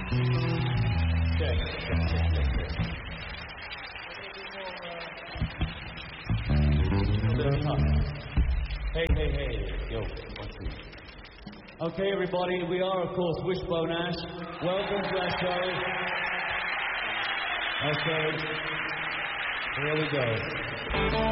Check. Hey. Yo, 1, 2. Okay, everybody, we are, of course, Wishbone Ash. Welcome to our show. Okay, here we go.